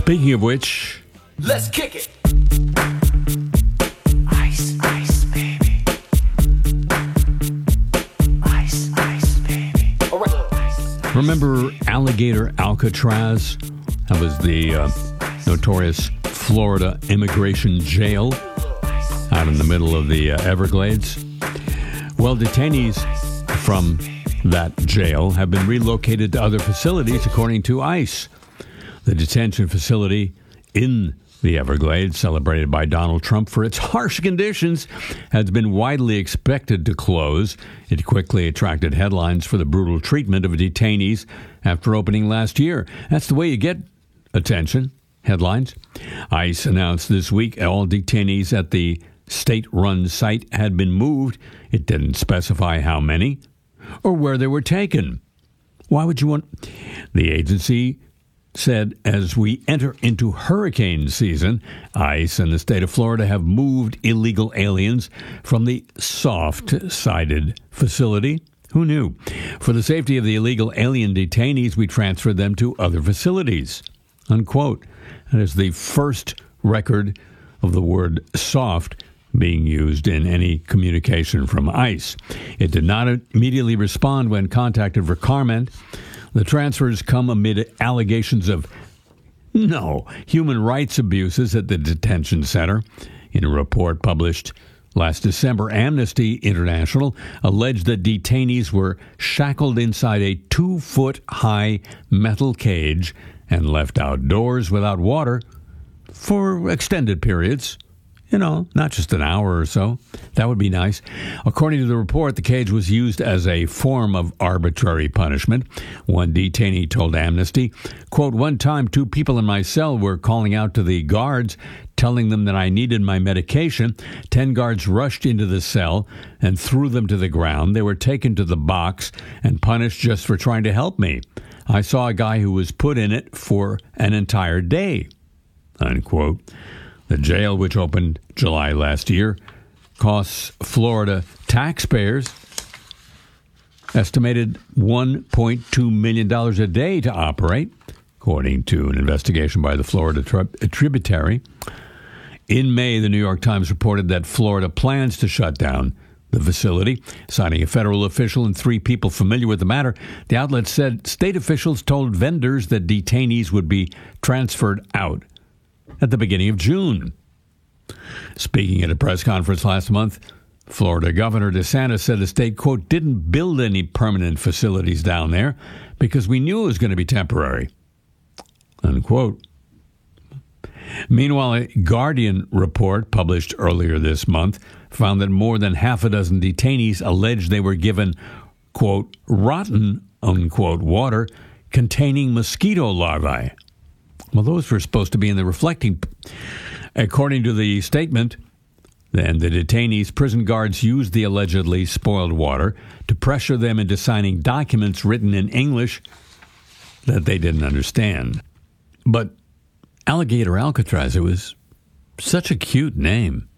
Speaking of which, let's kick it. Ice, ice, baby. Ice, ice, baby. All right. remember Alligator Alcatraz? That was the notorious Florida immigration jail out in the middle of the Everglades. Well, detainees from that jail have been relocated to other facilities, according to ICE. The detention facility in the Everglades, celebrated by Donald Trump for its harsh conditions, has been widely expected to close. It quickly attracted headlines for the brutal treatment of detainees after opening last year. That's the way you get attention, headlines. ICE announced this week all detainees at the state-run site had been moved. It didn't specify how many or where they were taken. Why would you want... The agency said, as we enter into hurricane season, ICE and the state of Florida have moved illegal aliens from the soft-sided facility. Who knew? For the safety of the illegal alien detainees, we transferred them to other facilities. Unquote. That is the first record of the word soft being used in any communication from ICE. It did not immediately respond when contacted for comment. The transfers come amid allegations of human rights abuses at the detention center. In a report published last December, Amnesty International alleged that detainees were shackled inside a 2-foot-high metal cage and left outdoors without water for extended periods. Not just an hour or so. That would be nice. According to the report, the cage was used as a form of arbitrary punishment. One detainee told Amnesty, quote, "One time, 2 people in my cell were calling out to the guards, telling them that I needed my medication. 10 guards rushed into the cell and threw them to the ground. They were taken to the box and punished just for trying to help me. I saw a guy who was put in it for an entire day," unquote. The jail, which opened July last year, costs Florida taxpayers estimated $1.2 million a day to operate, according to an investigation by the Florida Tributary. In May, the New York Times reported that Florida plans to shut down the facility, citing a federal official and 3 people familiar with the matter. The outlet said state officials told vendors that detainees would be transferred out at the beginning of June. Speaking at a press conference last month, Florida Governor DeSantis said the state, quote, "didn't build any permanent facilities down there because we knew it was going to be temporary," unquote. Meanwhile, a Guardian report published earlier this month found that more than half a dozen detainees alleged they were given, quote, "rotten," unquote, water containing mosquito larvae. Well, those were supposed to be in the reflecting. According to the statement, then the detainees' prison guards used the allegedly spoiled water to pressure them into signing documents written in English that they didn't understand. But Alligator Alcatraz, it was such a cute name.